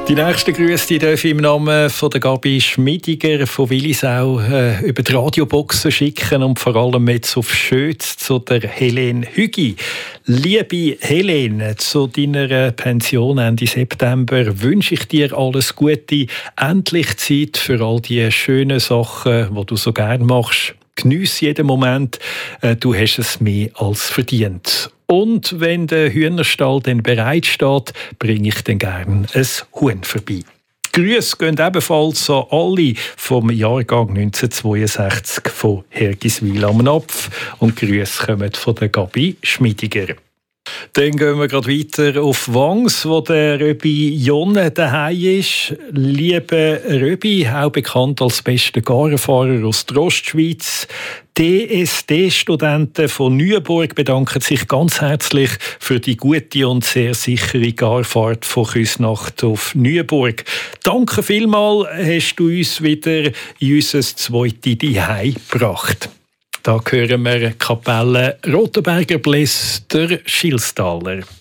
Die nächsten Grüße die darf ich im Namen von der Gabi Schmidiger von Willisau über die Radioboxen schicken und vor allem jetzt auf Schötz zu der Helene Hügi. Liebe Helene, zu deiner Pension Ende September wünsche ich dir alles Gute, endlich Zeit für all die schönen Sachen, die du so gerne machst. Geniesse jeden Moment, du hast es mehr als verdient. Und wenn der Hühnerstall dann bereit steht, bringe ich dann gerne ein Huhn vorbei. Grüße gehen ebenfalls an alle vom Jahrgang 1962 von Hergiswil am Napf. Und Grüße kommen von der Gabi Schmidiger. Dann gehen wir gerade weiter auf Wangs, wo der Röbi Jonne daheim ist. Liebe Röbi, auch bekannt als bester Garenfahrer aus der Ostschweiz. DSD-Studenten von Neuenburg bedanken sich ganz herzlich für die gute und sehr sichere Garfahrt von Küsnacht auf Neuenburg. Danke vielmals, hast du uns wieder in unser zweites Zuhause gebracht. Da hören wir Kapelle Rotenberger Bläs, der Schilstaler.